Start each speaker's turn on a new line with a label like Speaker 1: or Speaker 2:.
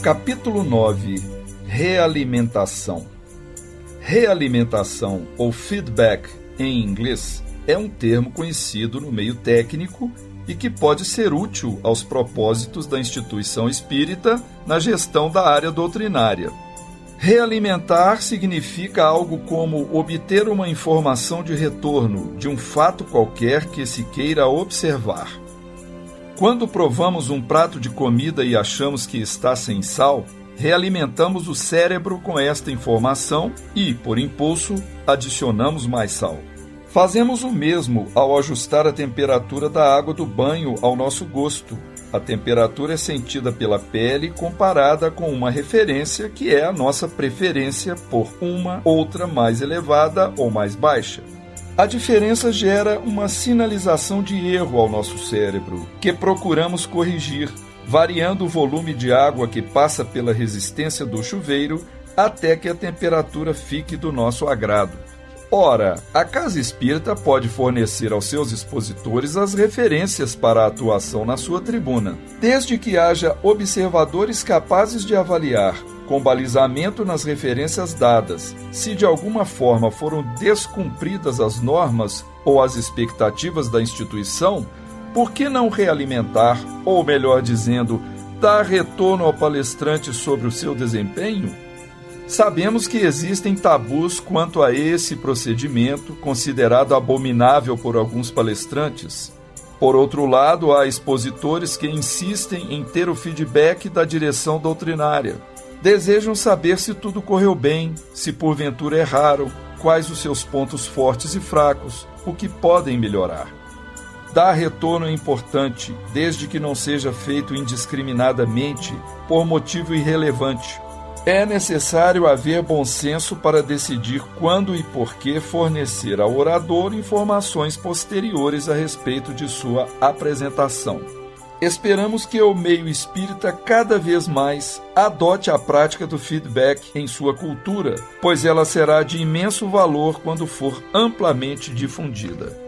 Speaker 1: Capítulo 9. Realimentação. Realimentação, ou feedback em inglês, é um termo conhecido no meio técnico e que pode ser útil aos propósitos da instituição espírita na gestão da área doutrinária. Realimentar significa algo como obter uma informação de retorno de um fato qualquer que se queira observar. Quando provamos um prato de comida e achamos que está sem sal, realimentamos o cérebro com esta informação e, por impulso, adicionamos mais sal. Fazemos o mesmo ao ajustar a temperatura da água do banho ao nosso gosto. A temperatura é sentida pela pele comparada com uma referência que é a nossa preferência por uma outra mais elevada ou mais baixa. A diferença gera uma sinalização de erro ao nosso cérebro, que procuramos corrigir, variando o volume de água que passa pela resistência do chuveiro até que a temperatura fique do nosso agrado. Ora, a Casa Espírita pode fornecer aos seus expositores as referências para a atuação na sua tribuna, desde que haja observadores capazes de avaliar, com balizamento nas referências dadas, se de alguma forma foram descumpridas as normas ou as expectativas da instituição. Por que não realimentar, ou melhor dizendo, dar retorno ao palestrante sobre o seu desempenho? Sabemos que existem tabus quanto a esse procedimento, considerado abominável por alguns palestrantes. Por outro lado, há expositores que insistem em ter o feedback da direção doutrinária. Desejam saber se tudo correu bem, se porventura erraram, quais os seus pontos fortes e fracos, o que podem melhorar. Dar retorno é importante, desde que não seja feito indiscriminadamente, por motivo irrelevante. É necessário haver bom senso para decidir quando e por que fornecer ao orador informações posteriores a respeito de sua apresentação. Esperamos que o meio espírita cada vez mais adote a prática do feedback em sua cultura, pois ela será de imenso valor quando for amplamente difundida.